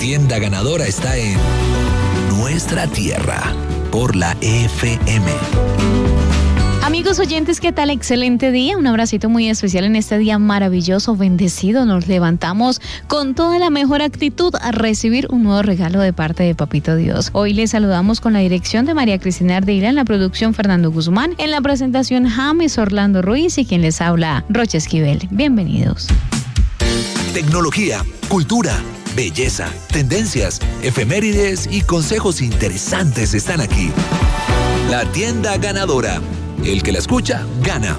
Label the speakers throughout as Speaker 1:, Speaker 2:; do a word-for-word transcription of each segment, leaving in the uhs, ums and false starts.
Speaker 1: Tienda Ganadora está en nuestra tierra, por la F M.
Speaker 2: Amigos oyentes, ¿qué tal? Excelente día, un abracito muy especial en este día maravilloso, bendecido. Nos levantamos con toda la mejor actitud a recibir un nuevo regalo de parte de Papito Dios. Hoy les saludamos con la dirección de María Cristina Ardila, en la producción Fernando Guzmán, en la presentación James Orlando Ruiz y quien les habla, Rocha Esquivel. Bienvenidos.
Speaker 1: Tecnología, cultura, belleza, tendencias, efemérides y consejos interesantes están aquí. La Tienda Ganadora. El que la escucha, gana.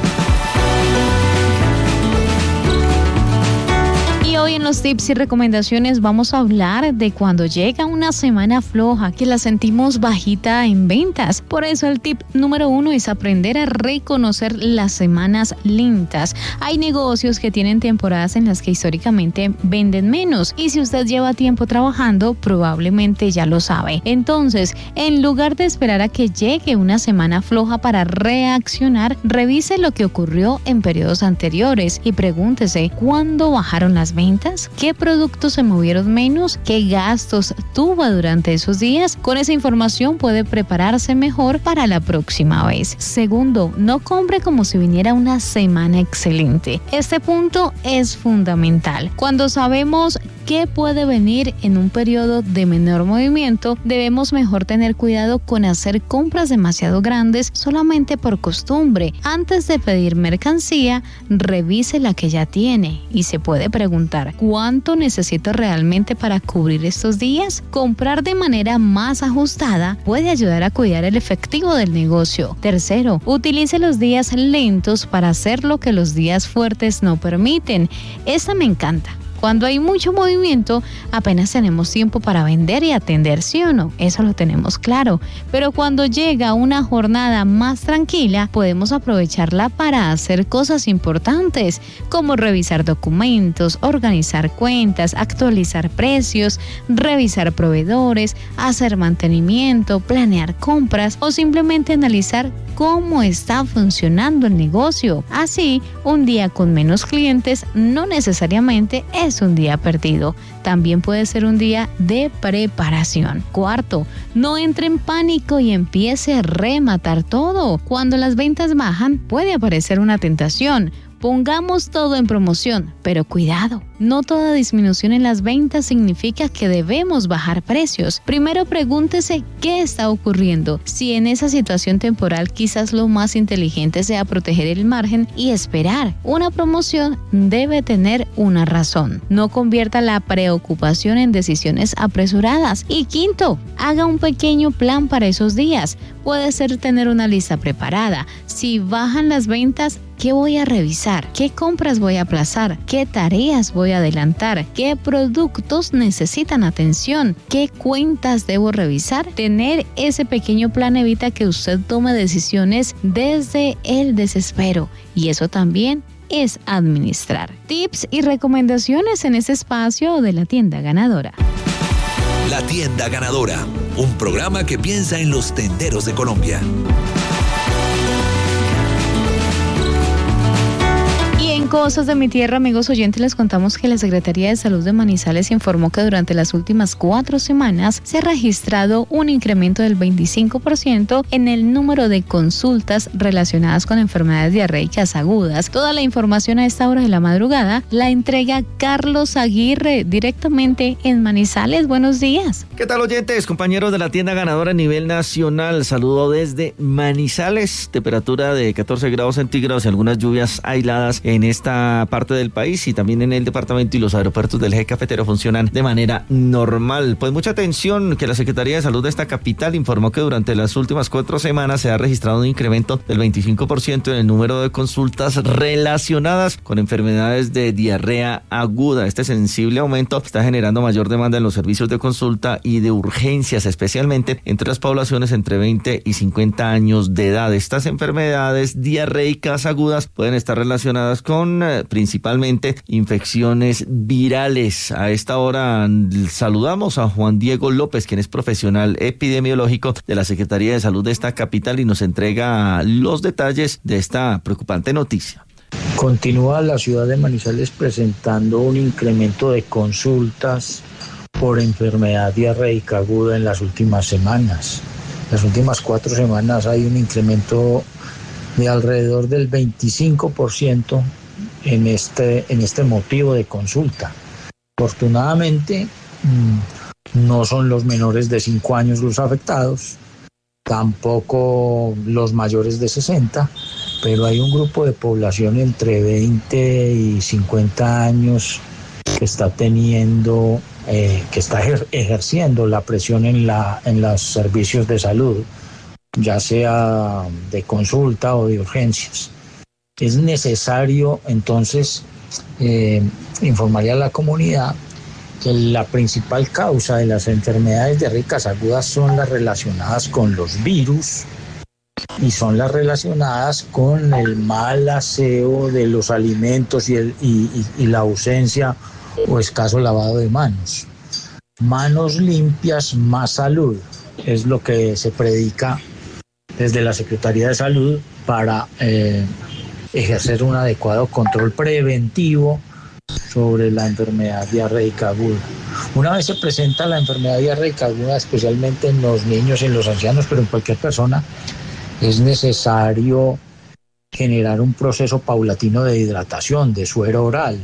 Speaker 2: Y hoy en los tips y recomendaciones vamos a hablar de cuando llega una semana floja, que la sentimos bajita en ventas. Por eso el tip número uno es aprender a reconocer las semanas lentas. Hay negocios que tienen temporadas en las que históricamente venden menos, y si usted lleva tiempo trabajando, probablemente ya lo sabe. Entonces, en lugar de esperar a que llegue una semana floja para reaccionar, revise lo que ocurrió en periodos anteriores y pregúntese, ¿cuándo bajaron las ventas? ¿Qué productos se movieron menos? ¿Qué gastos tuvo durante esos días? Con esa información puede prepararse mejor para la próxima vez. Segundo, no compre como si viniera una semana excelente. Este punto es fundamental. Cuando sabemos qué puede venir en un periodo de menor movimiento, debemos mejor tener cuidado con hacer compras demasiado grandes solamente por costumbre. Antes de pedir mercancía, revise la que ya tiene y se puede preguntar, ¿cuánto necesito realmente para cubrir estos días? Comprar de manera más ajustada puede ayudar a cuidar el efectivo del negocio. Tercero, utilice los días lentos para hacer lo que los días fuertes no permiten. Esta me encanta. Cuando hay mucho movimiento, apenas tenemos tiempo para vender y atender, ¿sí o no? Eso lo tenemos claro. Pero cuando llega una jornada más tranquila, podemos aprovecharla para hacer cosas importantes, como revisar documentos, organizar cuentas, actualizar precios, revisar proveedores, hacer mantenimiento, planear compras o simplemente analizar cómo está funcionando el negocio. Así, un día con menos clientes no necesariamente es un día perdido. También puede ser un día de preparación. Cuarto, no entre en pánico y empiece a rematar todo. Cuando las ventas bajan, puede aparecer una tentación. Pongamos todo en promoción, pero cuidado, no toda disminución en las ventas significa que debemos bajar precios. Primero pregúntese qué está ocurriendo. Si en esa situación temporal quizás lo más inteligente sea proteger el margen y esperar. Una promoción debe tener una razón. No convierta la preocupación en decisiones apresuradas. Y quinto, haga un pequeño plan para esos días. Puede ser tener una lista preparada. Si bajan las ventas, ¿qué voy a revisar? ¿Qué compras voy a aplazar? ¿Qué tareas voy a adelantar? ¿Qué productos necesitan atención? ¿Qué cuentas debo revisar? Tener ese pequeño plan evita que usted tome decisiones desde el desespero, y eso también es administrar. Tips y recomendaciones en este espacio de la Tienda Ganadora.
Speaker 1: La Tienda Ganadora, un programa que piensa en los tenderos de Colombia.
Speaker 2: Cosas de mi tierra, amigos oyentes, les contamos que la Secretaría de Salud de Manizales informó que durante las últimas cuatro semanas se ha registrado un incremento del veinticinco por ciento en el número de consultas relacionadas con enfermedades diarreicas agudas. Toda la información a esta hora de la madrugada la entrega Carlos Aguirre directamente en Manizales. Buenos días.
Speaker 3: ¿Qué tal, oyentes? Compañeros de la Tienda Ganadora a nivel nacional, saludo desde Manizales, temperatura de catorce grados centígrados y algunas lluvias aisladas en esta parte del país y también en el departamento, y los aeropuertos del eje cafetero funcionan de manera normal. Pues mucha atención, que la Secretaría de Salud de esta capital informó que durante las últimas cuatro semanas se ha registrado un incremento del veinticinco por ciento en el número de consultas relacionadas con enfermedades de diarrea aguda. Este sensible aumento está generando mayor demanda en los servicios de consulta y de urgencias, especialmente entre las poblaciones entre veinte y cincuenta años de edad. Estas enfermedades diarreicas agudas pueden estar relacionadas con principalmente infecciones virales. A esta hora saludamos a Juan Diego López, quien es profesional epidemiológico de la Secretaría de Salud de esta capital y nos entrega los detalles de esta preocupante noticia.
Speaker 4: Continúa la ciudad de Manizales presentando un incremento de consultas por enfermedad diarreica aguda en las últimas semanas. Las últimas cuatro semanas hay un incremento de alrededor del veinticinco por ciento en este, en este motivo de consulta. Afortunadamente, no son los menores de cinco años los afectados, tampoco los mayores de sesenta, pero hay un grupo de población entre veinte y cincuenta años que está teniendo, eh, que está ejer- ejerciendo la presión en, la, en los servicios de salud, ya sea de consulta o de urgencias. Es necesario entonces eh, informarle a la comunidad que la principal causa de las enfermedades diarreicas agudas son las relacionadas con los virus y son las relacionadas con el mal aseo de los alimentos y, el, y, y, y la ausencia o escaso lavado de manos. Manos limpias, más salud, es lo que se predica desde la Secretaría de Salud para eh, ejercer un adecuado control preventivo sobre la enfermedad diarreica aguda. Una vez se presenta la enfermedad diarreica aguda, especialmente en los niños y en los ancianos, pero en cualquier persona, es necesario generar un proceso paulatino de hidratación, de suero oral,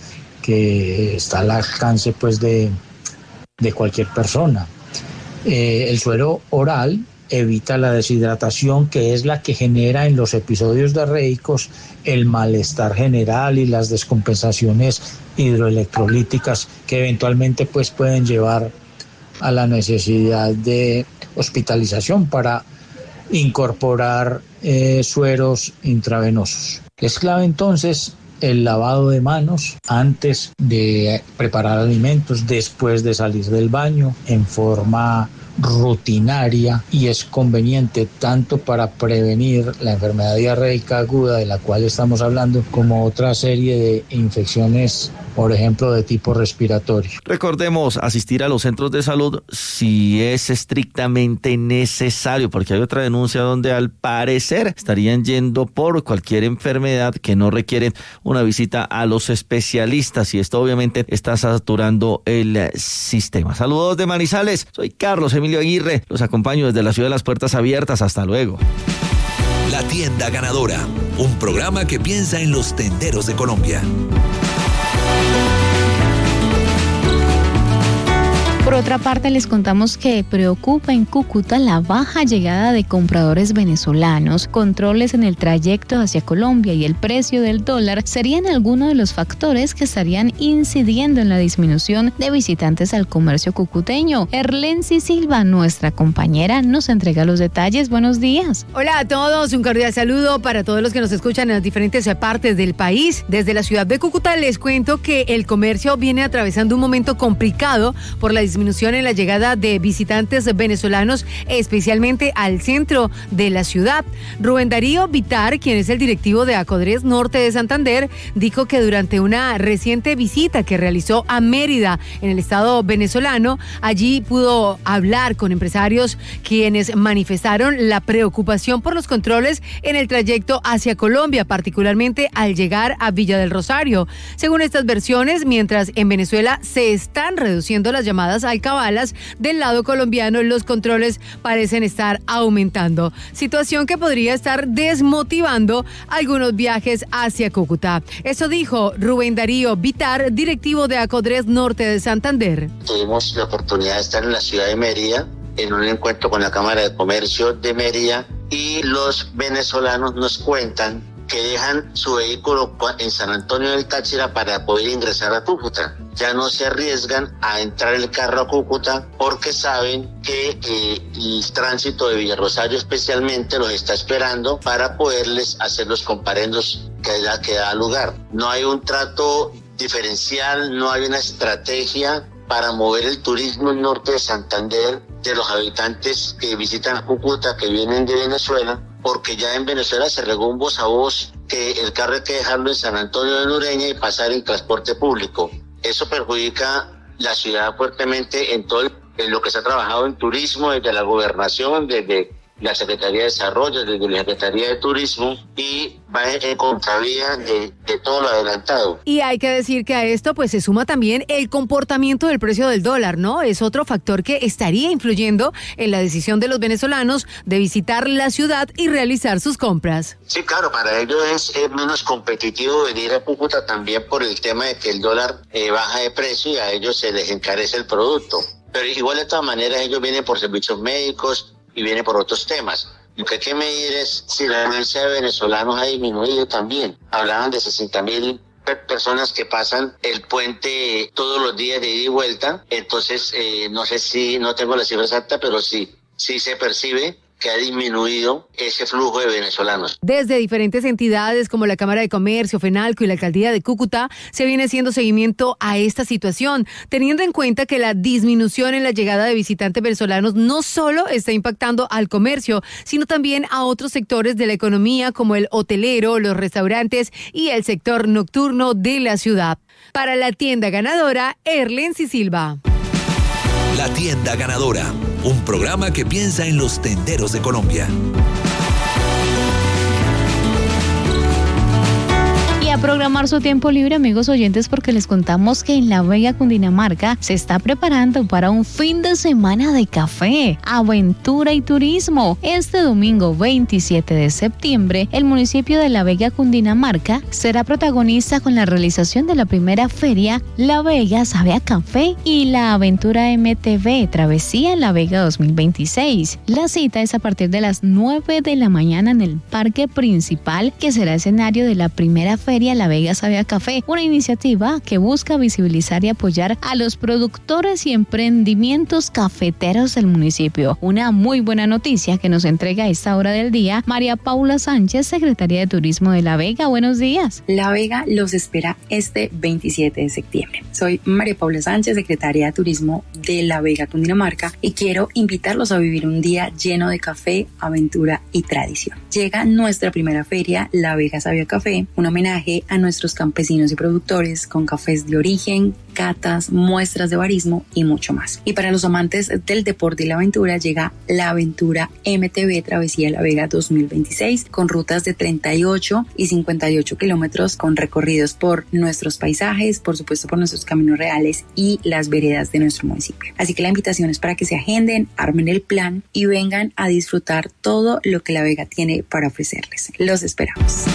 Speaker 4: que está al alcance pues, de, de cualquier persona. Eh, el suero oral evita la deshidratación, que es la que genera en los episodios diarreicos el malestar general y las descompensaciones hidroelectrolíticas que eventualmente pues, pueden llevar a la necesidad de hospitalización para incorporar eh, sueros intravenosos. Es clave entonces el lavado de manos antes de preparar alimentos, después de salir del baño, en forma rutinaria, y es conveniente tanto para prevenir la enfermedad diarreica aguda de la cual estamos hablando, como otra serie de infecciones, por ejemplo, de tipo respiratorio.
Speaker 3: Recordemos asistir a los centros de salud si es estrictamente necesario, porque hay otra denuncia donde al parecer estarían yendo por cualquier enfermedad que no requiere una visita a los especialistas, y esto obviamente está saturando el sistema. Saludos de Manizales, soy Carlos Emilio Aguirre, los acompaño desde la ciudad de las puertas abiertas. Hasta luego.
Speaker 1: La Tienda Ganadora, un programa que piensa en los tenderos de Colombia.
Speaker 2: Por otra parte, les contamos que preocupa en Cúcuta la baja llegada de compradores venezolanos. Controles en el trayecto hacia Colombia y el precio del dólar serían algunos de los factores que estarían incidiendo en la disminución de visitantes al comercio cucuteño. Erlensi Silva, nuestra compañera, nos entrega los detalles. Buenos días.
Speaker 5: Hola a todos, un cordial saludo para todos los que nos escuchan en las diferentes partes del país. Desde la ciudad de Cúcuta les cuento que el comercio viene atravesando un momento complicado por la disminución en la llegada de visitantes venezolanos, especialmente al centro de la ciudad. Rubén Darío Vitar, quien es el directivo de Acodres Norte de Santander, dijo que durante una reciente visita que realizó a Mérida, en el estado venezolano, allí pudo hablar con empresarios quienes manifestaron la preocupación por los controles en el trayecto hacia Colombia, particularmente al llegar a Villa del Rosario. Según estas versiones, mientras en Venezuela se están reduciendo las llamadas alcabalas, del lado colombiano los controles parecen estar aumentando, situación que podría estar desmotivando algunos viajes hacia Cúcuta. Eso dijo Rubén Darío Vitar, directivo de Acodres Norte de Santander.
Speaker 6: Tuvimos la oportunidad de estar en la ciudad de Mérida, en un encuentro con la Cámara de Comercio de Mérida, y los venezolanos nos cuentan que dejan su vehículo en San Antonio del Táchira para poder ingresar a Cúcuta. Ya no se arriesgan a entrar el carro a Cúcuta porque saben que eh, el tránsito de Villarrosario especialmente los está esperando para poderles hacer los comparendos que da, que da lugar. No hay un trato diferencial, no hay una estrategia para mover el turismo en norte de Santander de los habitantes que visitan Cúcuta, que vienen de Venezuela, porque ya en Venezuela se regó un voz a voz que el carro hay que dejarlo en San Antonio de Nureña y pasar en transporte público. Eso perjudica la ciudad fuertemente en todo el, en lo que se ha trabajado en turismo, desde la gobernación, desde la Secretaría de Desarrollo, desde la Secretaría de Turismo, y va en contravía de, de todo lo adelantado.
Speaker 5: Y hay que decir que a esto pues se suma también el comportamiento del precio del dólar, ¿no? Es otro factor que estaría influyendo en la decisión de los venezolanos de visitar la ciudad y realizar sus compras.
Speaker 6: Sí, claro, para ellos es, es menos competitivo venir a Cúcuta también por el tema de que el dólar eh, baja de precio y a ellos se les encarece el producto. Pero igual de todas maneras ellos vienen por servicios médicos y vienen por otros temas. Lo que hay que medir es si la denuncia de venezolanos ha disminuido también. Hablaban de sesenta mil personas que pasan el puente todos los días de ida y vuelta. Entonces, eh, no sé si, no tengo la cifra exacta, pero sí, sí se percibe que ha disminuido ese flujo de venezolanos.
Speaker 5: Desde diferentes entidades como la Cámara de Comercio, FENALCO y la Alcaldía de Cúcuta se viene haciendo seguimiento a esta situación, teniendo en cuenta que la disminución en la llegada de visitantes venezolanos no solo está impactando al comercio, sino también a otros sectores de la economía como el hotelero, los restaurantes y el sector nocturno de la ciudad. Para la tienda ganadora, Erlensi Silva.
Speaker 1: La tienda ganadora, un programa que piensa en los tenderos de Colombia.
Speaker 2: A programar su tiempo libre, amigos oyentes, porque les contamos que en La Vega, Cundinamarca, se está preparando para un fin de semana de café, aventura y turismo. Este domingo veintisiete de septiembre, el municipio de La Vega, Cundinamarca, será protagonista con la realización de la primera feria La Vega Sabe a Café y la aventura M T V Travesía La Vega dos mil veintiséis. La cita es a partir de las nueve de la mañana en el parque principal, que será escenario de la primera feria La Vega Sabe a Café, una iniciativa que busca visibilizar y apoyar a los productores y emprendimientos cafeteros del municipio. Una muy buena noticia que nos entrega a esta hora del día María Paula Sánchez, secretaria de Turismo de La Vega. Buenos días.
Speaker 7: La Vega los espera este veintisiete de septiembre. Soy María Paula Sánchez, secretaria de Turismo de La Vega, Cundinamarca, y quiero invitarlos a vivir un día lleno de café, aventura y tradición. Llega nuestra primera feria, La Vega Sabe a Café, un homenaje a nuestros campesinos y productores con cafés de origen, catas, muestras de barismo y mucho más. Y para los amantes del deporte y la aventura llega la aventura M T V Travesía La Vega dos mil veintiséis con rutas de treinta y ocho y cincuenta y ocho kilómetros con recorridos por nuestros paisajes, por supuesto por nuestros caminos reales y las veredas de nuestro municipio. Así que la invitación es para que se agenden, armen el plan y vengan a disfrutar todo lo que La Vega tiene para ofrecerles. Los esperamos.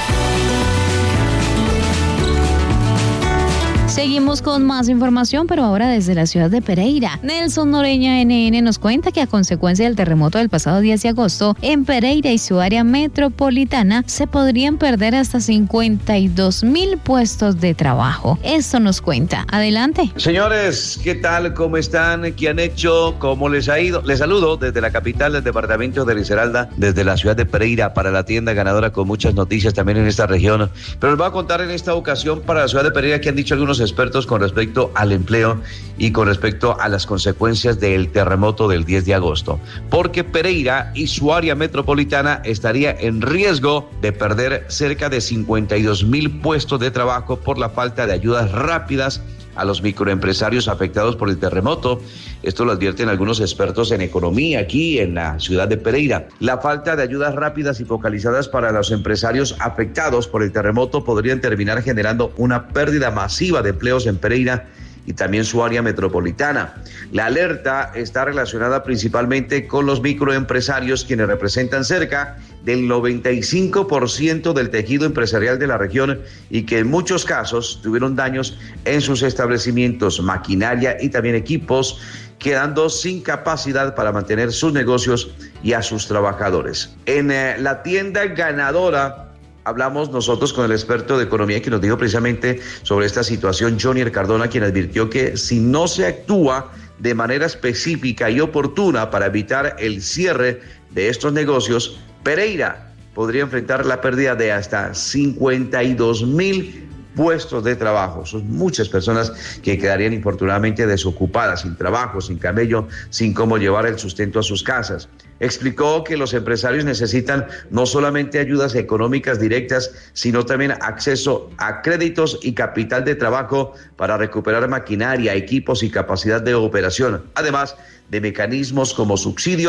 Speaker 2: Seguimos con más información, pero ahora desde la ciudad de Pereira. Nelson Noreña N N nos cuenta que a consecuencia del terremoto del pasado diez de agosto, en Pereira y su área metropolitana se podrían perder hasta cincuenta y dos mil puestos de trabajo. Esto nos cuenta. Adelante.
Speaker 8: Señores, ¿qué tal? ¿Cómo están? ¿Qué han hecho? ¿Cómo les ha ido? Les saludo desde la capital del departamento de Risaralda, desde la ciudad de Pereira, para la tienda ganadora, con muchas noticias también en esta región. Pero les voy a contar en esta ocasión para la ciudad de Pereira que han dicho algunos expertos con respecto al empleo y con respecto a las consecuencias del terremoto del diez de agosto, porque Pereira y su área metropolitana estaría en riesgo de perder cerca de cincuenta y dos mil puestos de trabajo por la falta de ayudas rápidas a los microempresarios afectados por el terremoto. Esto lo advierten algunos expertos en economía aquí en la ciudad de Pereira. La falta de ayudas rápidas y focalizadas para los empresarios afectados por el terremoto podrían terminar generando una pérdida masiva de empleos en Pereira y también su área metropolitana. La alerta está relacionada principalmente con los microempresarios, quienes representan cerca del noventa y cinco por ciento del tejido empresarial de la región y que en muchos casos tuvieron daños en sus establecimientos, maquinaria y también equipos, quedando sin capacidad para mantener sus negocios y a sus trabajadores. En eh, la tienda ganadora hablamos nosotros con el experto de economía que nos dijo precisamente sobre esta situación, Johnny Cardona, quien advirtió que si no se actúa de manera específica y oportuna para evitar el cierre de estos negocios, Pereira podría enfrentar la pérdida de hasta cincuenta y dos mil puestos de trabajo. Son muchas personas que quedarían infortunadamente desocupadas, sin trabajo, sin camello, sin cómo llevar el sustento a sus casas. Explicó que los empresarios necesitan no solamente ayudas económicas directas, sino también acceso a créditos y capital de trabajo para recuperar maquinaria, equipos y capacidad de operación, además de mecanismos como subsidios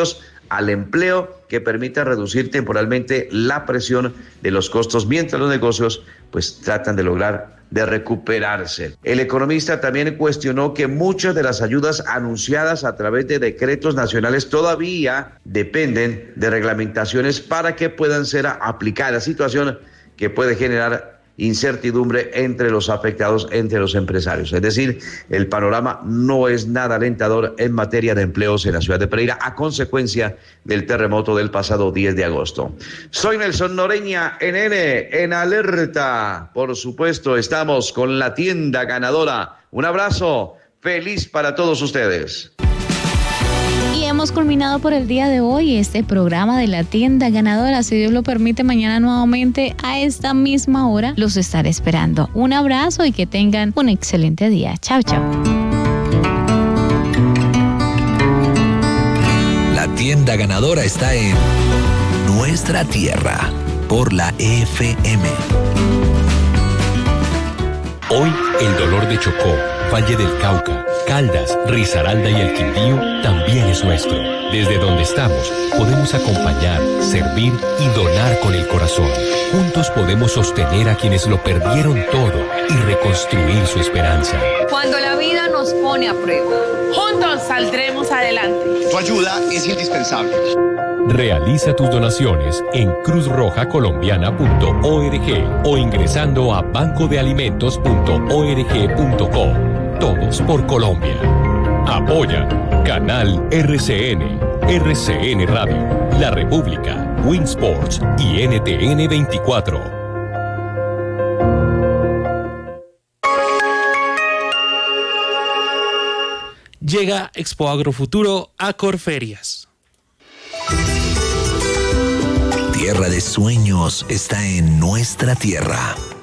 Speaker 8: al empleo que permita reducir temporalmente la presión de los costos mientras los negocios pues tratan de lograr de recuperarse. El economista también cuestionó que muchas de las ayudas anunciadas a través de decretos nacionales todavía dependen de reglamentaciones para que puedan ser aplicadas, situación que puede generar incertidumbre entre los afectados, entre los empresarios. Es decir, el panorama no es nada alentador en materia de empleos en la ciudad de Pereira a consecuencia del terremoto del pasado diez de agosto. Soy Nelson Noreña, N N, en alerta. Por supuesto, estamos con la tienda ganadora. Un abrazo feliz para todos ustedes.
Speaker 2: Y hemos culminado por el día de hoy este programa de la tienda ganadora. Si Dios lo permite, mañana nuevamente a esta misma hora los estaré esperando. Un abrazo y que tengan un excelente día. Chao, chao.
Speaker 1: La tienda ganadora está en Nuestra Tierra por la F M.
Speaker 9: Hoy el dolor de Chocó, Valle del Cauca, Caldas, Risaralda y el Quindío también es nuestro. Desde donde estamos, podemos acompañar, servir y donar con el corazón. Juntos podemos sostener a quienes lo perdieron todo y reconstruir su esperanza.
Speaker 10: Cuando la vida nos pone a prueba, juntos saldremos adelante.
Speaker 11: Tu ayuda es indispensable.
Speaker 9: Realiza tus donaciones en cruz roja colombiana punto org o ingresando a banco de alimentos punto org punto co. Todos por Colombia. Apoya Canal R C N, R C N Radio, La República, Winsports y N T N veinticuatro.
Speaker 12: Llega Expo Agrofuturo a Corferias.
Speaker 1: Tierra de sueños está en Nuestra Tierra.